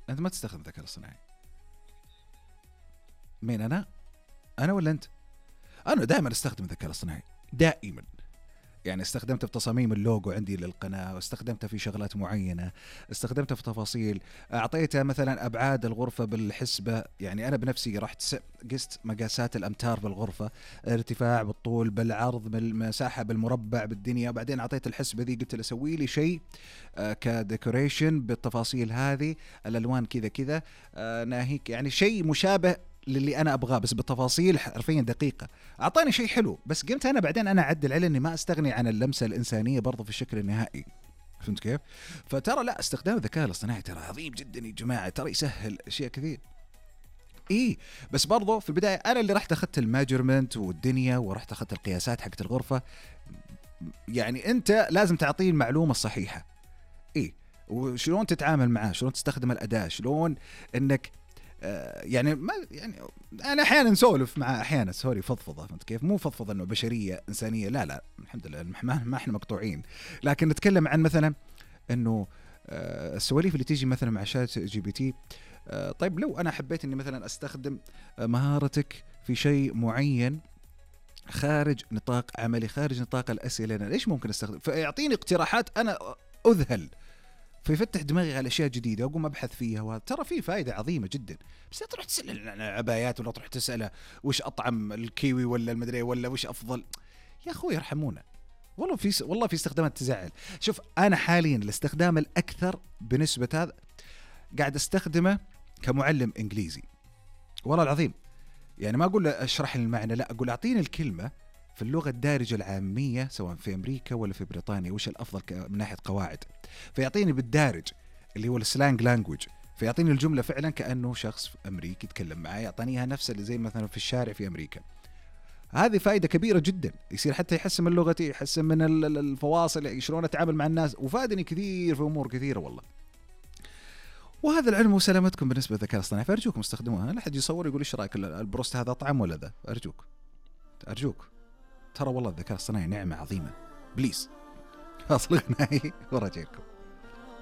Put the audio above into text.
انت ما تستخدم الذكاء الاصطناعي. مين انا ولا انت؟ انا دائما استخدم الذكاء الاصطناعي دائما. يعني استخدمته في تصاميم اللوجو عندي للقناة، واستخدمته في شغلات معينة، استخدمته في تفاصيل، أعطيته مثلا أبعاد الغرفة بالحسبة. يعني أنا بنفسي رحت قست مقاسات الأمتار بالغرفة، ارتفاع بالطول بالعرض بالمساحة بالمربع بالدنيا، وبعدين أعطيت الحسبة ذي قلت له سوي لي شيء كديكوريشن بالتفاصيل هذه، الألوان كذا كذا، ناهيك يعني شيء مشابه للي انا ابغاه بس بالتفاصيل حرفيا دقيقه. اعطاني شيء حلو، بس قمت انا بعدين انا اعدل عليه اني ما استغني عن اللمسه الانسانيه برضو في الشكل النهائي. فهمت كيف؟ فترى لا، استخدام الذكاء الاصطناعي ترى عظيم جدا يا جماعه، ترى يسهل اشياء كثير. بس برضو في البدايه انا اللي رحت اخذت الميجرمنت والدنيا، ورحت اخذت القياسات حقت الغرفه. يعني انت لازم تعطيه المعلومه الصحيحه. وشلون تتعامل معاه، شلون تستخدم الاداه، شلون انك يعني ما يعني انا احيانا نسولف مع احيانا سوري فضفضه، فهمت كيف؟ مو فضفضه انه بشريه انسانيه، لا الحمد لله ما احنا مقطوعين، لكن نتكلم عن مثلا انه السواليف اللي تيجي مثلا مع شات جي بي تي. طيب لو انا حبيت اني مثلا استخدم مهارتك في شيء معين خارج نطاق عملي، خارج نطاق الاسئله، أنا ليش ممكن استخدم؟ فيعطيني اقتراحات انا اذهل، فيفتح دماغي على اشياء جديده، اقوم ابحث فيها، وترى في فائده عظيمه جدا. بس لا تروح تسال عن عبايات، ولا تروح تساله وش اطعم الكيوي ولا المدري ولا وش افضل. يا اخوي ارحمونا، والله في استخدامات تزعل. شوف انا حاليا الاستخدام الاكثر بنسبه هذا قاعد استخدمه كمعلم انجليزي، والله العظيم. يعني ما اقول له اشرح لي المعنى، لا اقول اعطيني الكلمه في اللغة الدارجة العامية سواء في أمريكا ولا في بريطانيا، وش الأفضل من ناحية قواعد، فيعطيني بالدارج اللي هو السلانج لانجويج، فيعطيني الجملة فعلا كأنه شخص أمريكي يتكلم معي، يعطينيها نفس اللي زي مثلا في الشارع في أمريكا. هذه فائدة كبيرة جدا، يصير حتى يحسن من لغتي، يحسن من الفواصل، شلون أتعامل مع الناس، وفادني كثير في أمور كثيرة والله. وهذا العلم وسلامتكم بالنسبة للذكاء الاصطناعي، فأرجوكم استخدموها. لا حد يصور يقول إيش رأيك البروست هذا طعم ولا ذا، أرجوك ترى والله الذكاء الصناعي نعمة عظيمة. بليز أصلغنا ورجعكم.